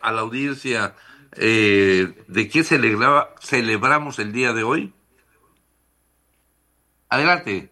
a la audiencia de qué celebramos el día de hoy? Adelante.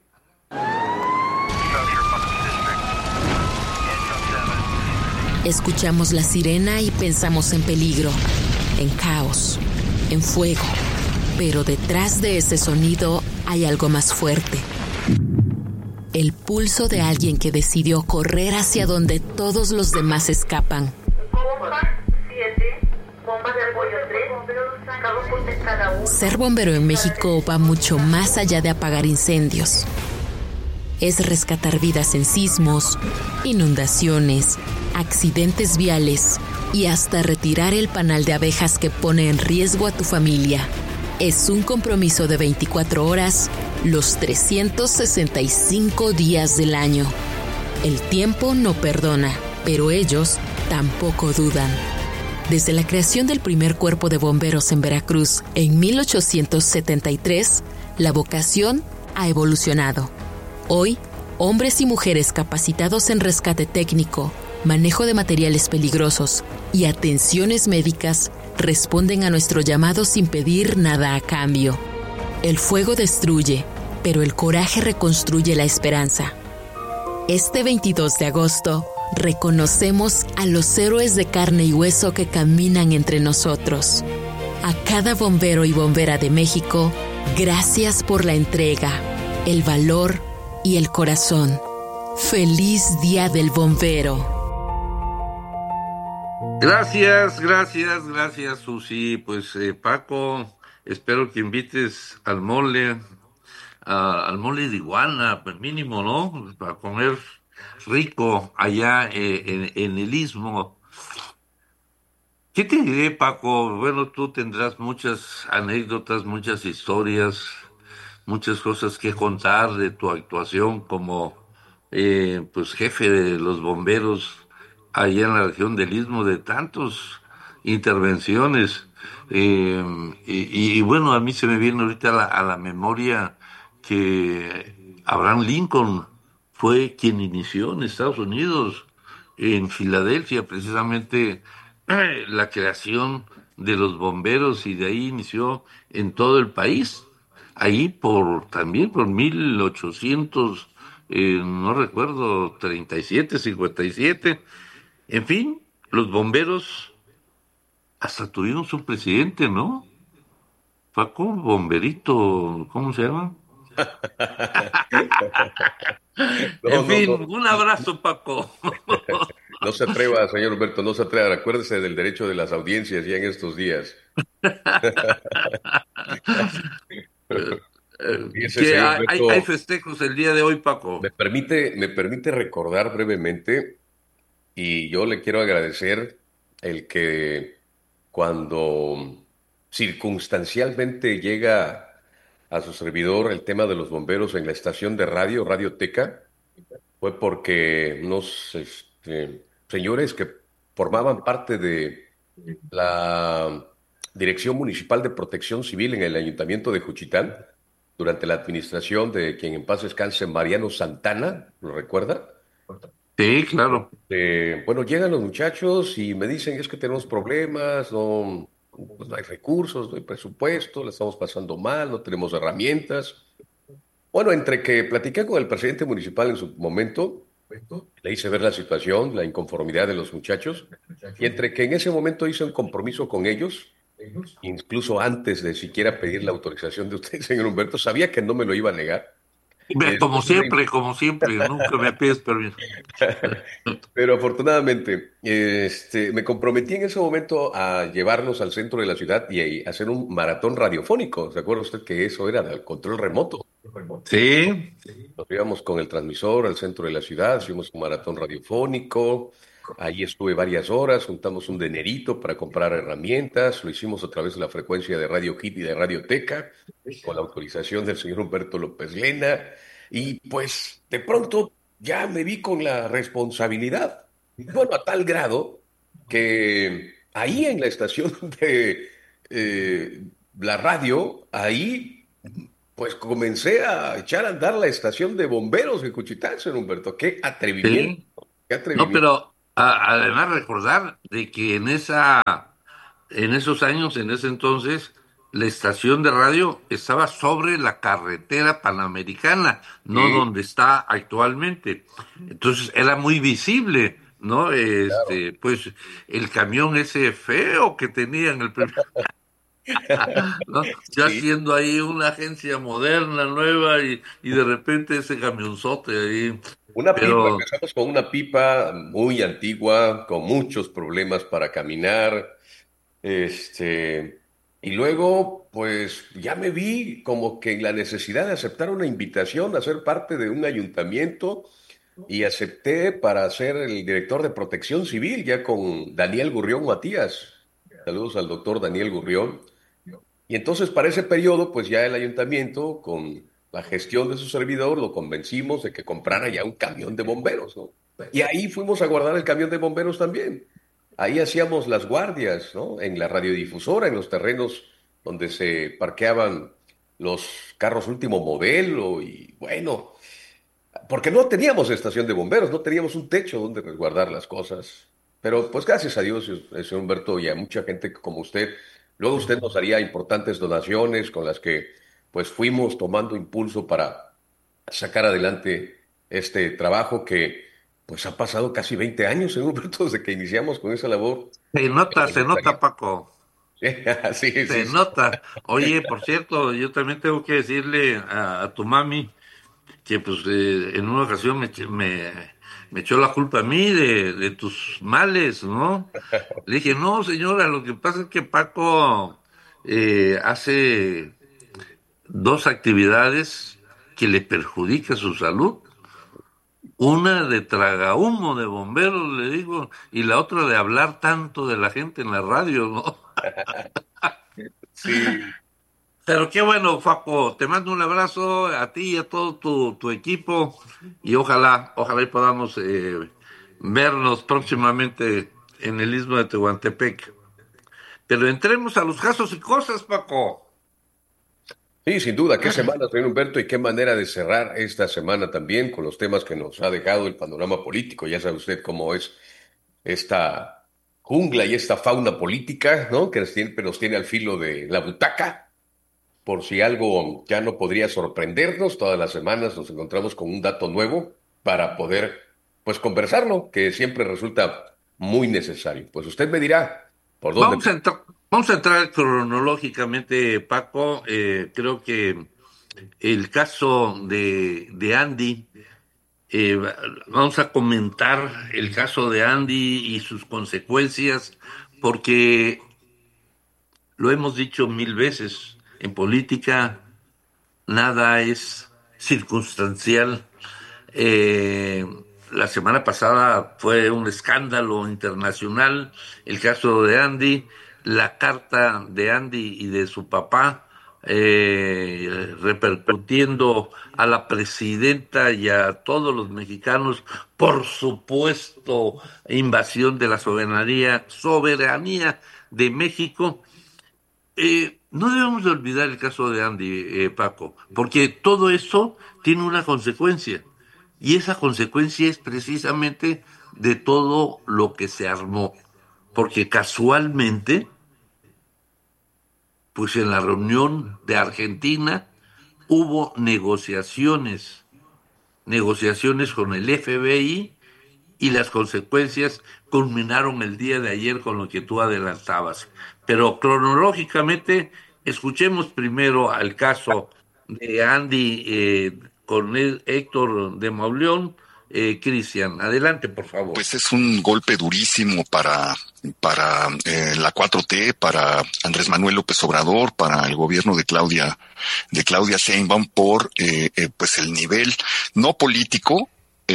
Escuchamos la sirena y pensamos en peligro, en caos, en fuego. Pero detrás de ese sonido hay algo más fuerte. El pulso de alguien que decidió correr hacia donde todos los demás escapan. Bomba 7, bomba de apoyo 3, cabo contestada 1. Ser bombero en México va mucho más allá de apagar incendios. Es rescatar vidas en sismos, inundaciones, accidentes viales y hasta retirar el panal de abejas que pone en riesgo a tu familia. Es un compromiso de 24 horas, los 365 días del año. El tiempo no perdona, pero ellos tampoco dudan. Desde la creación del primer cuerpo de bomberos en Veracruz en 1873, la vocación ha evolucionado. Hoy, hombres y mujeres capacitados en rescate técnico, manejo de materiales peligrosos y atenciones médicas responden a nuestro llamado sin pedir nada a cambio. El fuego destruye, pero el coraje reconstruye la esperanza. Este 22 de agosto, reconocemos a los héroes de carne y hueso que caminan entre nosotros. A cada bombero y bombera de México, gracias por la entrega, el valor y el corazón. ¡Feliz Día del Bombero! Gracias, Susi. Pues Paco, espero que invites al mole, al mole de iguana, pues mínimo, ¿no? Para comer rico allá en el Istmo. ¿Qué te diré, Paco? Bueno, tú tendrás muchas anécdotas, muchas historias, muchas cosas que contar de tu actuación como pues jefe de los bomberos allá en la región del Istmo, de tantas intervenciones. Y bueno, a mí se me viene ahorita a la memoria que Abraham Lincoln fue quien inició en Estados Unidos, en Filadelfia, precisamente la creación de los bomberos y de ahí inició en todo el país. Ahí también por 1800, no recuerdo, 37, 57. En fin, los bomberos hasta tuvimos un presidente, ¿no? Paco, bomberito, ¿cómo se llama? No, En no, fin, no, un abrazo, Paco. no se atreva, señor Humberto, no se atreva. Acuérdese del derecho de las audiencias ya en estos días. Fíjese, Que señor hay Humberto, festejos el día de hoy, Paco. me permite recordar brevemente, y yo le quiero agradecer el que cuando circunstancialmente llega a su servidor el tema de los bomberos en la estación de radio, Radioteca, fue porque unos señores que formaban parte de la Dirección Municipal de Protección Civil en el Ayuntamiento de Juchitán, durante la administración de quien en paz descanse, Mariano Santana, ¿lo recuerda? Sí, claro. Bueno, llegan los muchachos y me dicen, es que tenemos problemas, no, pues no hay recursos, no hay presupuesto, la estamos pasando mal, no tenemos herramientas. Bueno, entre que platiqué con el presidente municipal en su momento, le hice ver la situación, la inconformidad de los muchachos, y entre que en ese momento hice un compromiso con ellos, incluso antes de siquiera pedir la autorización de usted, señor Humberto, sabía que no me lo iba a negar. Y después Como siempre, nunca me pides permiso. Pero afortunadamente, me comprometí en ese momento a llevarlos al centro de la ciudad y hacer un maratón radiofónico. ¿Se acuerda usted que eso era del control remoto? Sí, Nos íbamos con el transmisor al centro de la ciudad, hicimos un maratón radiofónico. Ahí estuve varias horas, juntamos un dinerito para comprar herramientas, lo hicimos a través de la frecuencia de Radio Hit y de Radioteca, con la autorización del señor Humberto López Lena. Y pues de pronto ya me vi con la responsabilidad. Bueno, a tal grado que ahí en la estación de la radio, ahí pues comencé a echar a andar la estación de bomberos de Cuchitán, señor Humberto. Qué atrevimiento, sí. qué No, atrevimiento. Además, recordar de que en esos años, en ese entonces, la estación de radio estaba sobre la carretera panamericana, no Sí, donde está actualmente. Entonces era muy visible, ¿no? claro. Pues el camión ese feo que tenía en el primer, ¿no? Ya Sí. siendo ahí una agencia moderna, nueva, y de repente ese camionzote ahí. Una pipa, Pero empezamos con una pipa muy antigua, con muchos problemas para caminar, y luego, pues ya me vi como que en la necesidad de aceptar una invitación a ser parte de un ayuntamiento y acepté para ser el director de Protección Civil, ya con Daniel Gurrión Matías. Saludos al doctor Daniel Gurrión. Y entonces para ese periodo, pues ya el ayuntamiento, con la gestión de su servidor, lo convencimos de que comprara ya un camión de bomberos, ¿no? Y ahí fuimos a guardar el camión de bomberos también. Ahí hacíamos las guardias, ¿no? En la radiodifusora, en los terrenos donde se parqueaban los carros último modelo y bueno, porque no teníamos estación de bomberos, no teníamos un techo donde resguardar las cosas. Pero pues gracias a Dios, señor Humberto, y a mucha gente como usted, luego usted nos haría importantes donaciones con las que pues fuimos tomando impulso para sacar adelante este trabajo que pues ha pasado casi 20 años, señor Humberto, desde que iniciamos con esa labor del se nota, voluntariado. Paco. Sí, sí, Se sí. nota. Oye, por cierto, yo también tengo que decirle a tu mami que pues en una ocasión me echó la culpa a mí de tus males, ¿no? Le dije, no, señora, lo que pasa es que Paco hace dos actividades que le perjudican su salud. Una de tragahumo de bomberos, le digo, y la otra de hablar tanto de la gente en la radio, ¿no? Sí, Pero qué bueno, Faco. Te mando un abrazo a ti y a todo tu equipo y ojalá y podamos vernos próximamente en el Istmo de Tehuantepec. Pero entremos a los casos y cosas, Paco. sí, sin duda. Qué semana, señor Humberto, y qué manera de cerrar esta semana también con los temas que nos ha dejado el panorama político. Ya sabe usted cómo es esta jungla y esta fauna política, ¿no? Que nos tiene al filo de la butaca. Por si algo ya no podría sorprendernos, todas las semanas nos encontramos con un dato nuevo para poder, pues, conversarlo, que siempre resulta muy necesario. Pues usted me dirá por dónde. Vamos a entrar cronológicamente, Paco. Creo que el caso de Andy, eh, vamos a comentar el caso de Andy y sus consecuencias, porque lo hemos dicho mil veces, en política nada es circunstancial. Eh, la semana pasada fue un escándalo internacional el caso de Andy, la carta de Andy y de su papá repercutiendo a la presidenta y a todos los mexicanos, por supuesto, invasión de la soberanía de México. No debemos de olvidar el caso de Andy, Paco, porque todo eso tiene una consecuencia, y esa consecuencia es precisamente de todo lo que se armó, porque casualmente, pues en la reunión de Argentina hubo negociaciones con el FBI, y las consecuencias culminaron el día de ayer con lo que tú adelantabas. Pero cronológicamente, escuchemos primero al caso de Andy con Héctor de Mauleón. Cristian, adelante, por favor. Pues es un golpe durísimo para la 4T, para Andrés Manuel López Obrador, para el gobierno de Claudia Sheinbaum pues el nivel no político,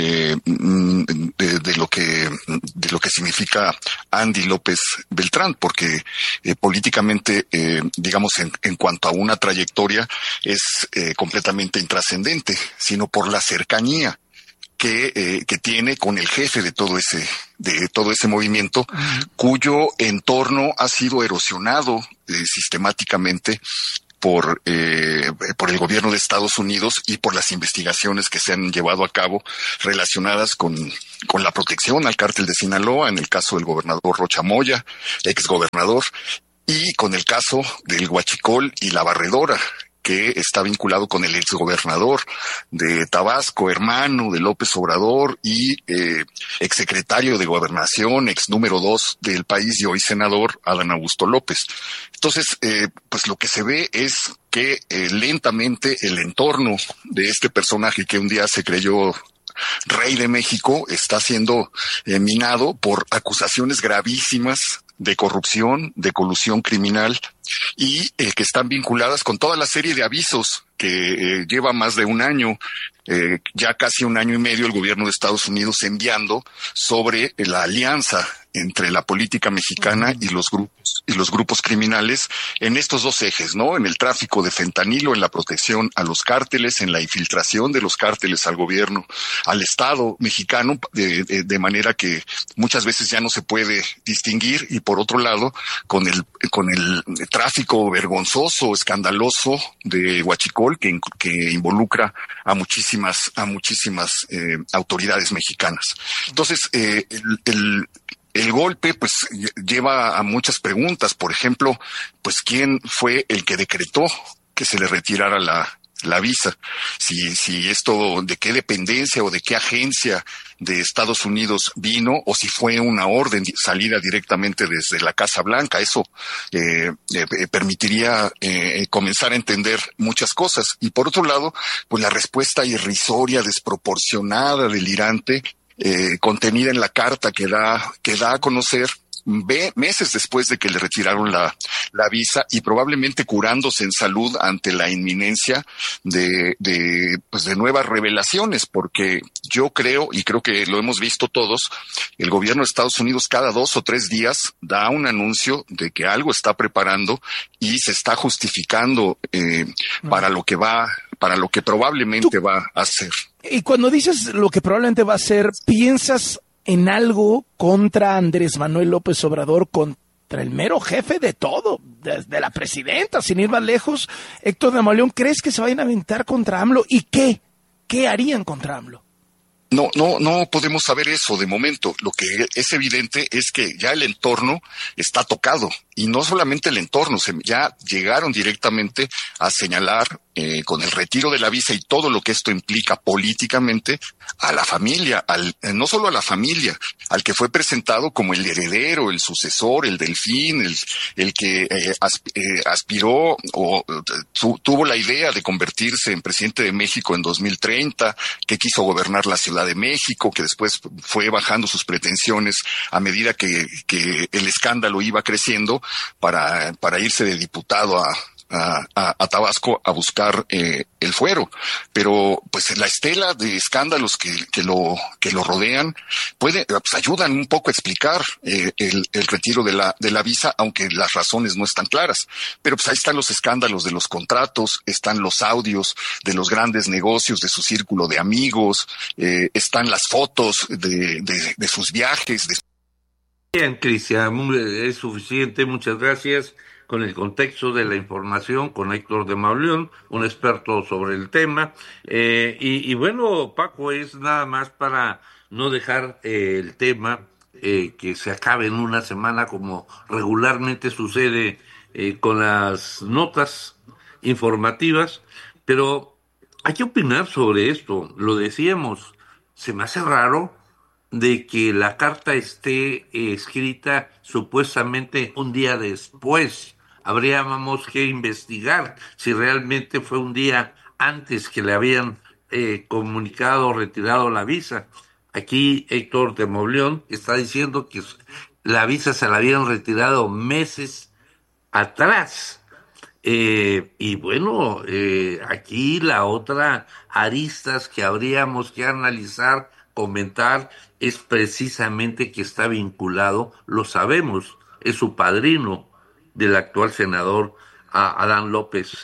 de lo que significa Andy López Beltrán, porque políticamente, digamos, en cuanto a una trayectoria, es completamente intrascendente, sino por la cercanía que tiene con el jefe de todo ese movimiento, cuyo entorno ha sido erosionado sistemáticamente por el gobierno de Estados Unidos y por las investigaciones que se han llevado a cabo relacionadas con la protección al cártel de Sinaloa, en el caso del gobernador Rocha Moya, exgobernador, y con el caso del Huachicol y la Barredora, que está vinculado con el exgobernador de Tabasco, hermano de López Obrador y exsecretario de Gobernación, ex número 2 del país y hoy senador, Adán Augusto López. Entonces, pues lo que se ve es que lentamente el entorno de este personaje que un día se creyó rey de México está siendo minado por acusaciones gravísimas de corrupción, de colusión criminal y que están vinculadas con toda la serie de avisos que lleva más de un año, ya casi un año y medio, el gobierno de Estados Unidos enviando sobre la alianza entre la política mexicana y los grupos criminales en estos dos ejes, ¿no? En el tráfico de fentanilo, en la protección a los cárteles, en la infiltración de los cárteles al gobierno, al Estado mexicano, de manera que muchas veces ya no se puede distinguir, y por otro lado, con el tráfico vergonzoso, escandaloso de Huachicol, que involucra a muchísimas autoridades mexicanas. Entonces, el golpe, pues, lleva a muchas preguntas. Por ejemplo, pues, ¿quién fue el que decretó que se le retirara la visa? Si esto, de qué dependencia o de qué agencia de Estados Unidos vino, o si fue una orden salida directamente desde la Casa Blanca. Eso permitiría comenzar a entender muchas cosas. Y por otro lado, pues la respuesta irrisoria, desproporcionada, delirante, contenida en la carta que da a conocer meses después de que le retiraron la visa, y probablemente curándose en salud ante la inminencia de nuevas revelaciones, porque yo creo, y creo que lo hemos visto todos, el gobierno de Estados Unidos cada 2 o 3 días da un anuncio de que algo está preparando y se está justificando para lo que probablemente va a hacer. Y cuando dices lo que probablemente va a hacer, ¿piensas en algo contra Andrés Manuel López Obrador, contra el mero jefe de todo, desde la presidenta, sin ir más lejos? Héctor de Mauleón, ¿crees que se vayan a aventar contra AMLO? ¿Y qué? ¿Qué harían contra AMLO? No podemos saber eso de momento. Lo que es evidente es que ya el entorno está tocado, y no solamente el entorno, ya llegaron directamente a señalar con el retiro de la visa y todo lo que esto implica políticamente a la familia, no solo a la familia, al que fue presentado como el heredero, el sucesor, el delfín, el que aspiró o tuvo la idea de convertirse en presidente de México en 2030, que quiso gobernar la Ciudad de México, que después fue bajando sus pretensiones a medida que el escándalo iba creciendo para irse de diputado a Tabasco a buscar el fuero. Pero pues la estela de escándalos que lo rodean pues ayudan un poco a explicar el retiro de la visa, aunque las razones no están claras. Pero pues ahí están los escándalos de los contratos, están los audios de los grandes negocios de su círculo de amigos, están las fotos de sus viajes. Bien, Cristian, es suficiente, muchas gracias. Con el contexto de la información, con Héctor de Mauleón, un experto sobre el tema. Y bueno, Paco, es nada más para no dejar el tema que se acabe en una semana, como regularmente sucede con las notas informativas, pero hay que opinar sobre esto. Lo decíamos, se me hace raro de que la carta esté escrita supuestamente un día después. Habríamos que investigar si realmente fue un día antes que le habían comunicado o retirado la visa. Aquí Héctor de Mauleón está diciendo que la visa se la habían retirado meses atrás. Y bueno, aquí la otra aristas que habríamos que analizar, comentar, es precisamente que está vinculado, lo sabemos, es su padrino del actual senador Adán López,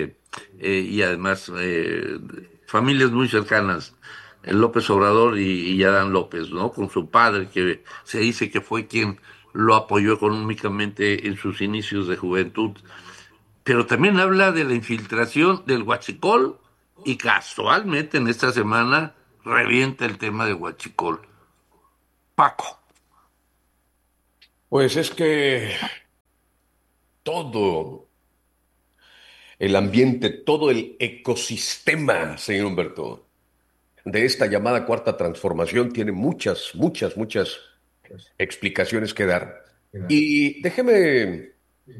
y además familias muy cercanas, López Obrador y Adán López, ¿no? Con su padre, que se dice que fue quien lo apoyó económicamente en sus inicios de juventud. pero también habla de la infiltración del huachicol y casualmente en esta semana revienta el tema del huachicol. Paco. Pues es que todo el ambiente, todo el ecosistema, señor Humberto, de esta llamada cuarta transformación tiene muchas, muchas, muchas explicaciones que dar. Y déjeme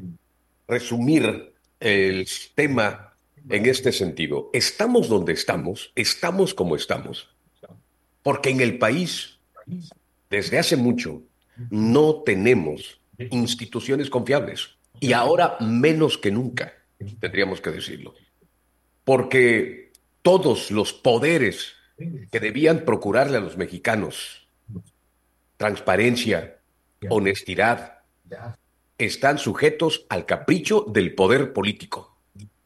resumir el tema en este sentido. Estamos donde estamos como estamos, porque en el país, desde hace mucho, no tenemos instituciones confiables. Y ahora menos que nunca, tendríamos que decirlo. Porque todos los poderes que debían procurarle a los mexicanos transparencia, honestidad, están sujetos al capricho del poder político.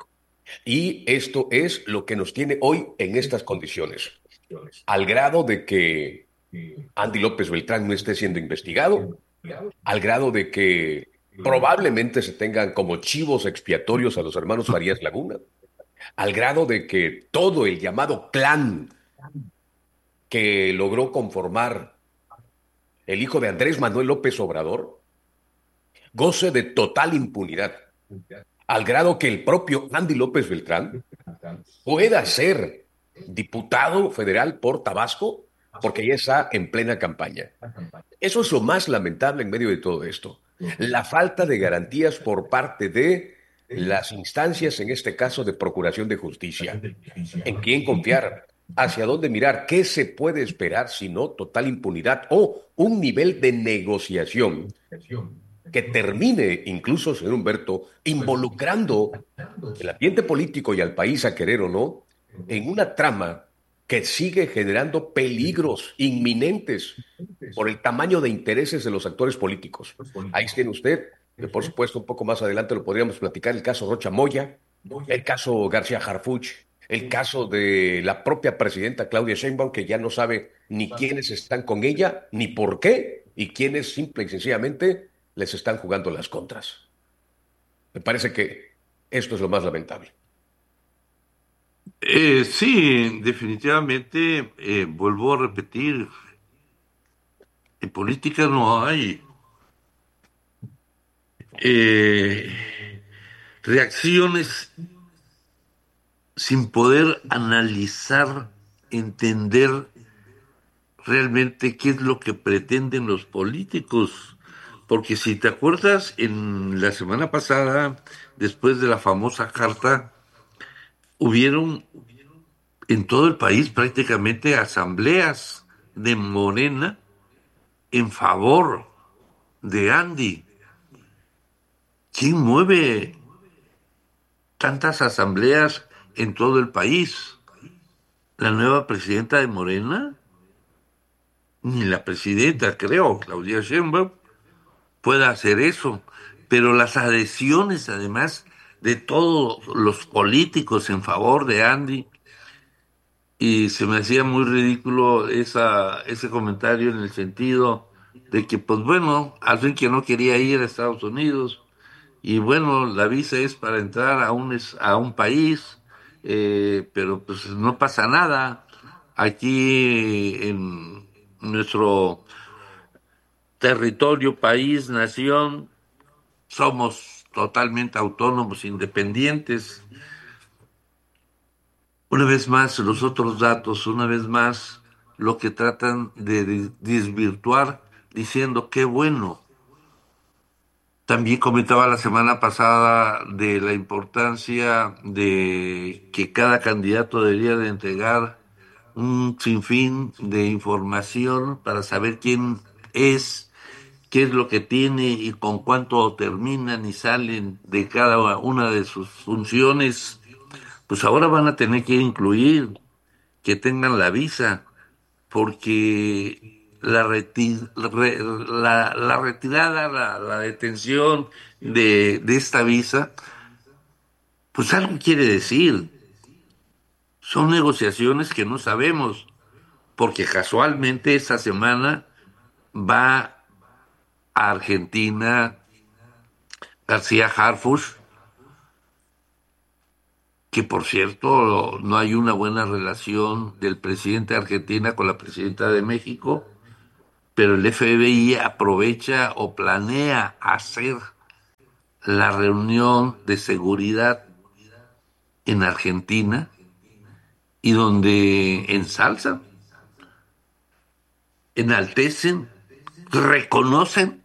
Y esto es lo que nos tiene hoy en estas condiciones, al grado de que Andy López Beltrán no esté siendo investigado, al grado de que probablemente se tengan como chivos expiatorios a los hermanos Farías Laguna, al grado de que todo el llamado clan que logró conformar el hijo de Andrés Manuel López Obrador goce de total impunidad, al grado que el propio Andy López Beltrán pueda ser diputado federal por Tabasco porque ya está en plena campaña. Eso es lo más lamentable en medio de todo esto. La falta de garantías por parte de las instancias, en este caso de Procuración de Justicia. ¿En quién confiar? ¿Hacia dónde mirar? ¿Qué se puede esperar si no total impunidad o un nivel de negociación que termine incluso, señor Humberto, involucrando el ambiente político y al país, a querer o no, en una trama que sigue generando peligros inminentes por el tamaño de intereses de los actores políticos? Ahí tiene usted, que por supuesto un poco más adelante lo podríamos platicar, el caso Rocha Moya, el caso García Harfuch, el caso de la propia presidenta Claudia Sheinbaum, que ya no sabe ni quiénes están con ella, ni por qué, y quiénes simple y sencillamente les están jugando las contras. Me parece que esto es lo más lamentable. Sí, definitivamente, vuelvo a repetir, en política no hay eh, reacciones sin poder analizar, entender realmente qué es lo que pretenden los políticos. Porque si te acuerdas, en la semana pasada, después de la famosa carta, hubieron en todo el país prácticamente asambleas de Morena en favor de Andy. ¿Quién mueve tantas asambleas en todo el país? ¿La nueva presidenta de Morena? Ni la presidenta, creo, Claudia Sheinbaum, pueda hacer eso. Pero las adhesiones, además, de todos los políticos en favor de Andy, y se me hacía muy ridículo ese comentario en el sentido de que, pues bueno, al fin que no quería ir a Estados Unidos, y bueno, la visa es para entrar a un país, pero pues no pasa nada. Aquí en nuestro territorio, país, nación, somos totalmente autónomos, independientes. Una vez más, los otros datos, una vez más, lo que tratan de desvirtuar diciendo qué bueno. También comentaba la semana pasada de la importancia de que cada candidato debería de entregar un sinfín de información para saber quién es, qué es lo que tiene y con cuánto terminan y salen de cada una de sus funciones. Pues ahora van a tener que incluir que tengan la visa, porque la retirada, la detención de esta visa, pues algo quiere decir. Son negociaciones que no sabemos, porque casualmente esta semana va a Argentina García Harfuch que por cierto no hay una buena relación del presidente de Argentina con la presidenta de México, pero el FBI aprovecha o planea hacer la reunión de seguridad en Argentina y donde ensalzan, enaltecen, reconocen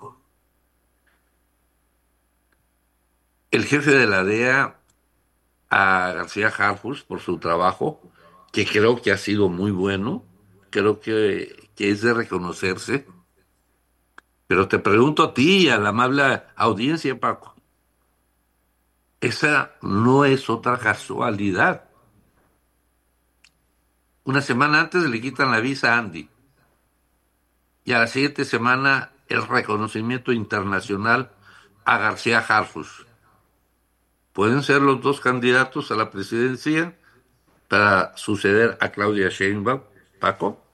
el jefe de la DEA a García Harfuch por su trabajo, que creo que ha sido muy bueno, creo que es de reconocerse, pero te pregunto a ti y a la amable audiencia, Paco, esa no es otra casualidad. Una semana antes le quitan la visa a Andy y a la siguiente semana el reconocimiento internacional a García Harfuch. ¿Pueden ser los dos candidatos a la presidencia para suceder a Claudia Sheinbaum, Paco?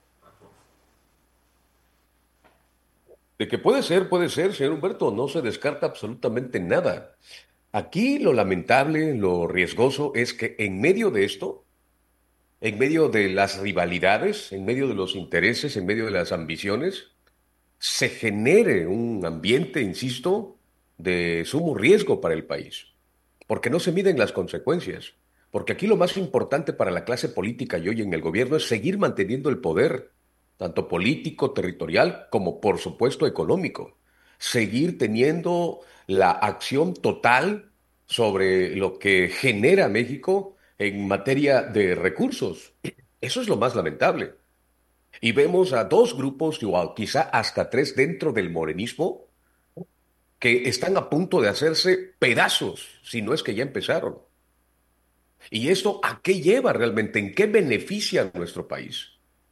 De que puede ser, señor Humberto, no se descarta absolutamente nada. Aquí lo lamentable, lo riesgoso es que en medio de esto, en medio de las rivalidades, en medio de los intereses, en medio de las ambiciones, se genere un ambiente, insisto, de sumo riesgo para el país, porque no se miden las consecuencias, porque aquí lo más importante para la clase política y hoy en el gobierno es seguir manteniendo el poder, tanto político, territorial, como por supuesto económico, seguir teniendo la acción total sobre lo que genera México en materia de recursos. Eso es lo más lamentable. Y vemos a dos grupos, o quizá hasta tres dentro del morenismo, que están a punto de hacerse pedazos, si no es que ya empezaron. ¿Y esto a qué lleva realmente? ¿En qué beneficia a nuestro país?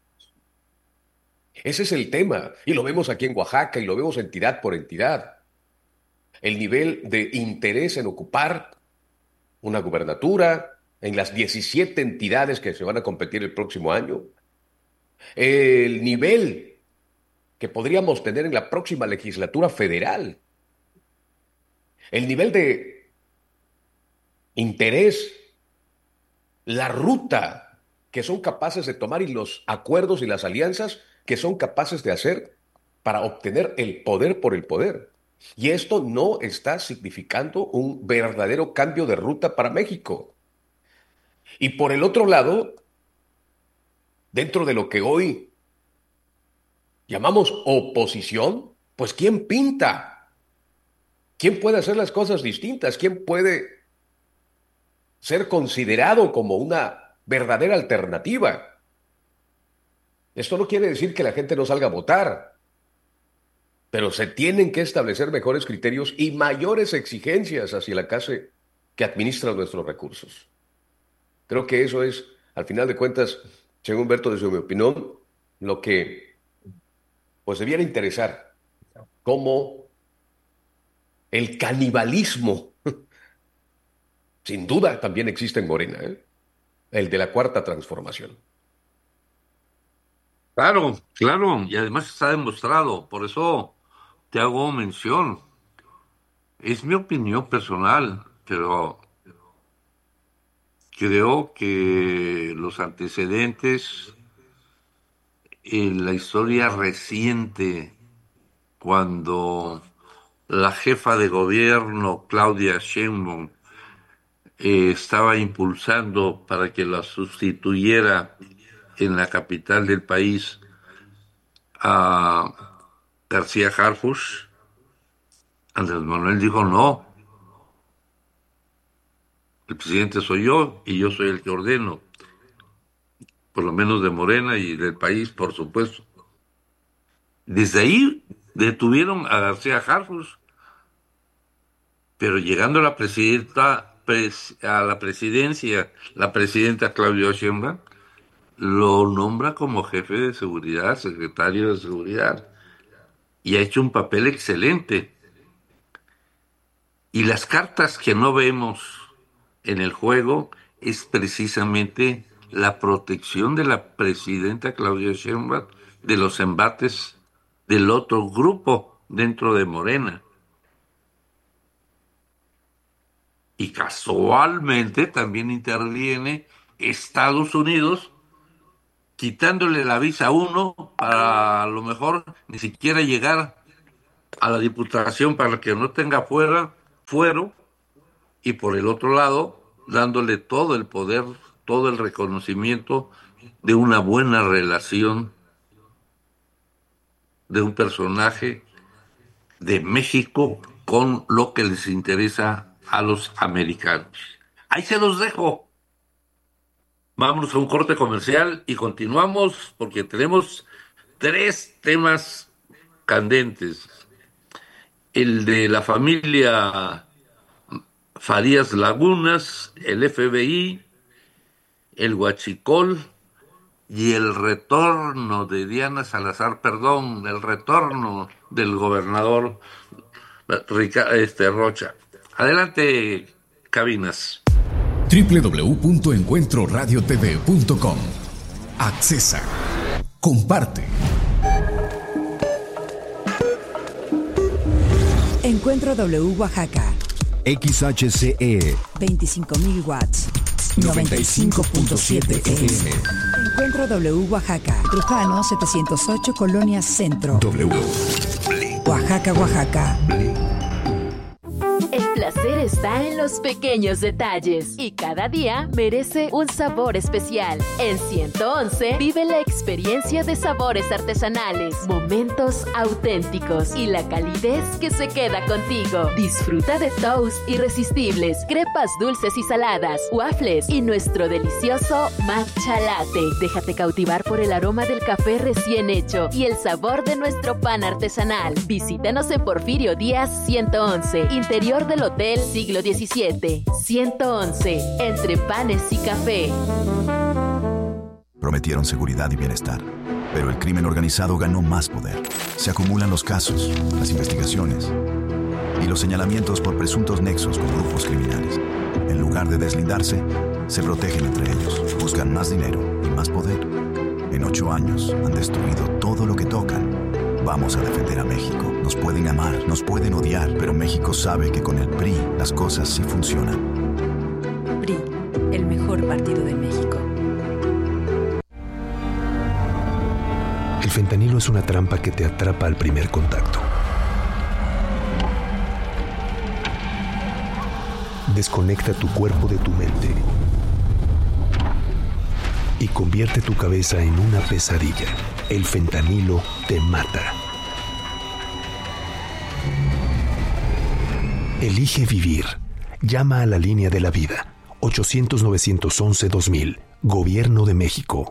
Ese es el tema. Y lo vemos aquí en Oaxaca y lo vemos entidad por entidad. El nivel de interés en ocupar una gubernatura en las 17 entidades que se van a competir el próximo año. El nivel que podríamos tener en la próxima legislatura federal. El nivel de interés, la ruta que son capaces de tomar y los acuerdos y las alianzas que son capaces de hacer para obtener el poder por el poder. Y esto no está significando un verdadero cambio de ruta para México. Y por el otro lado, dentro de lo que hoy llamamos oposición, pues ¿quién pinta? ¿Quién puede hacer las cosas distintas? ¿Quién puede ser considerado como una verdadera alternativa? Esto no quiere decir que la gente no salga a votar, pero se tienen que establecer mejores criterios y mayores exigencias hacia la clase que administra nuestros recursos. Creo que eso es, al final de cuentas, según Humberto, desde mi opinión, lo que pues debiera interesar, cómo el canibalismo, sin duda, también existe en Morena, ¿eh? El de la cuarta transformación. Claro, claro, y además está demostrado, por eso te hago mención. Es mi opinión personal, pero creo que los antecedentes en la historia reciente, cuando la jefa de gobierno, Claudia Sheinbaum, estaba impulsando para que la sustituyera en la capital del país a García Harfuch, Andrés Manuel dijo no, el presidente soy yo y yo soy el que ordeno, por lo menos de Morena y del país, por supuesto. Desde ahí detuvieron a García Harfuch, pero llegando a la a la presidencia, la presidenta Claudia Sheinbaum lo nombra como jefe de seguridad, secretario de seguridad, y ha hecho un papel excelente. Y las cartas que no vemos en el juego es precisamente la protección de la presidenta Claudia Sheinbaum de los embates del otro grupo dentro de Morena. Y casualmente también interviene Estados Unidos, quitándole la visa a uno para a lo mejor ni siquiera llegar a la diputación para que no tenga fuero, y por el otro lado dándole todo el poder, todo el reconocimiento de una buena relación de un personaje de México con lo que les interesa a los americanos. Ahí se los dejo. Vámonos a un corte comercial y continuamos porque tenemos 3 temas candentes. El de la familia Farías Lagunas, el FBI, el huachicol y el retorno de Diana Salazar, el retorno del gobernador Rocha. Adelante, cabinas. www.encuentroradiotv.com. Accesa. Comparte. Encuentro W Oaxaca. XHCE 25.000 watts. 95.7 FM. Encuentro W Oaxaca. Trujano 708 Colonia Centro. W. Oaxaca, Oaxaca. El placer está en los pequeños detalles y cada día merece un sabor especial. En 111 vive la experiencia de sabores artesanales, momentos auténticos y la calidez que se queda contigo. Disfruta de toast irresistibles, crepas dulces y saladas, waffles y nuestro delicioso matcha latte. Déjate cautivar por el aroma del café recién hecho y el sabor de nuestro pan artesanal. Visítanos en Porfirio Díaz 111, interior del Hotel Siglo XVII. 111, entre panes y café. Prometieron seguridad y bienestar, pero el crimen organizado ganó más poder. Se acumulan los casos, las investigaciones y los señalamientos por presuntos nexos con grupos criminales. En lugar de deslindarse, se protegen entre ellos, buscan más dinero y más poder. En 8 años han destruido todo lo que tocan. Vamos a defender a México. Nos pueden amar, nos pueden odiar, pero México sabe que con el PRI las cosas sí funcionan. PRI, el mejor partido de México. El fentanilo es una trampa que te atrapa al primer contacto. Desconecta tu cuerpo de tu mente y convierte tu cabeza en una pesadilla. El fentanilo te mata. Elige vivir. Llama a la línea de la vida. 800-911-2000. Gobierno de México.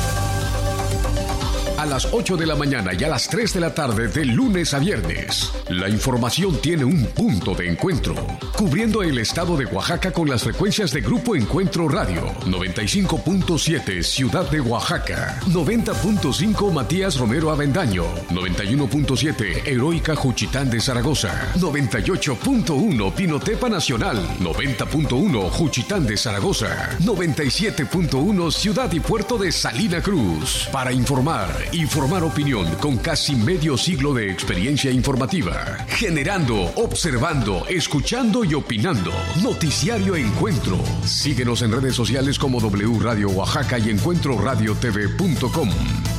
A las 8 de la mañana y a las 3 de la tarde de lunes a viernes. La información tiene un punto de encuentro. Cubriendo el estado de Oaxaca con las frecuencias de Grupo Encuentro Radio. 95.7 Ciudad de Oaxaca. 90.5 Matías Romero Avendaño. 91.7 Heroica Juchitán de Zaragoza. 98.1 Pinotepa Nacional. 90.1 Juchitán de Zaragoza. 97.1 Ciudad y Puerto de Salina Cruz. Para informar y formar opinión con casi medio siglo de experiencia informativa. Generando, observando, escuchando y opinando. Noticiario Encuentro. Síguenos en redes sociales como W Radio Oaxaca y EncuentroRadioTV.com.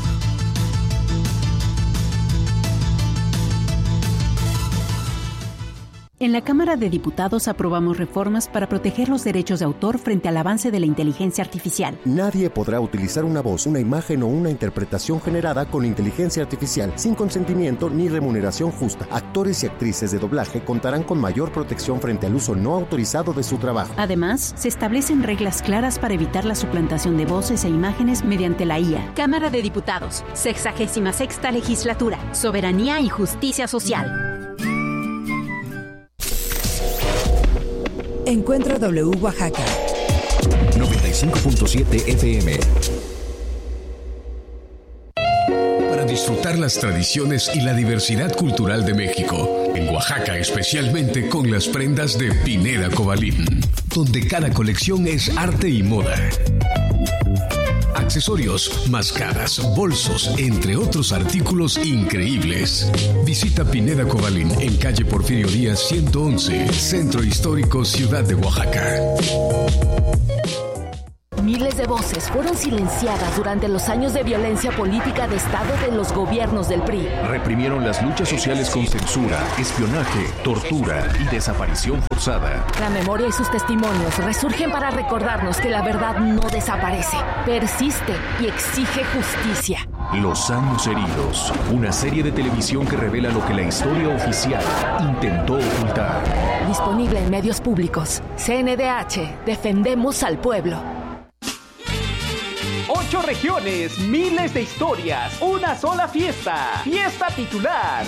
En la Cámara de Diputados aprobamos reformas para proteger los derechos de autor frente al avance de la inteligencia artificial. Nadie podrá utilizar una voz, una imagen o una interpretación generada con inteligencia artificial sin consentimiento ni remuneración justa. Actores y actrices de doblaje contarán con mayor protección frente al uso no autorizado de su trabajo. Además, se establecen reglas claras para evitar la suplantación de voces e imágenes mediante la IA. Cámara de Diputados, 66ª Legislatura, Soberanía y Justicia Social. Encuentro W Oaxaca. 95.7 FM. Para disfrutar las tradiciones y la diversidad cultural de México, en Oaxaca especialmente con las prendas de Pineda Cobalín, donde cada colección es arte y moda. accesorios, máscaras, bolsos, entre otros artículos increíbles. Visita Pineda Cobalín en calle Porfirio Díaz 111, Centro Histórico, Ciudad de Oaxaca. Miles de voces fueron silenciadas durante los años de violencia política de Estado de los gobiernos del PRI. Reprimieron las luchas sociales con censura, espionaje, tortura y desaparición forzada. La memoria y sus testimonios resurgen para recordarnos que la verdad no desaparece, persiste y exige justicia. Los años heridos, una serie de televisión que revela lo que la historia oficial intentó ocultar. Disponible en medios públicos. CNDH, defendemos al pueblo. 8 regiones, miles de historias, una sola fiesta. Fiesta titular.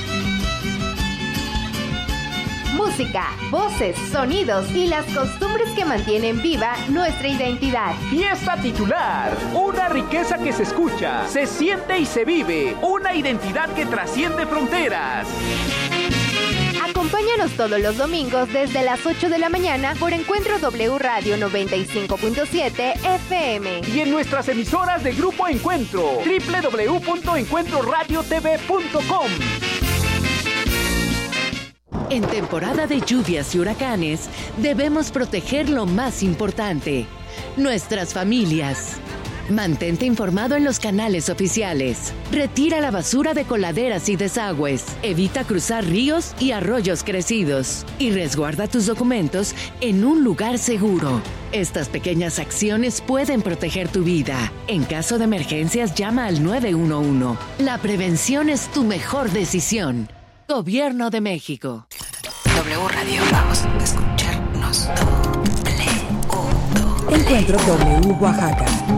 Música, voces, sonidos y las costumbres que mantienen viva nuestra identidad. Fiesta titular. Una riqueza que se escucha, se siente y se vive. Una identidad que trasciende fronteras. Acompáñanos todos los domingos desde las 8 de la mañana por Encuentro W Radio 95.7 FM. Y en nuestras emisoras de Grupo Encuentro, www.encuentroradiotv.com. En temporada de lluvias y huracanes, debemos proteger lo más importante, nuestras familias. Mantente informado en los canales oficiales. Retira la basura de coladeras y desagües. Evita cruzar ríos y arroyos crecidos. Y resguarda tus documentos en un lugar seguro. Estas pequeñas acciones pueden proteger tu vida. En caso de emergencias, llama al 911. La prevención es tu mejor decisión. Gobierno de México. W Radio, vamos a escucharnos. Encuentro W Oaxaca.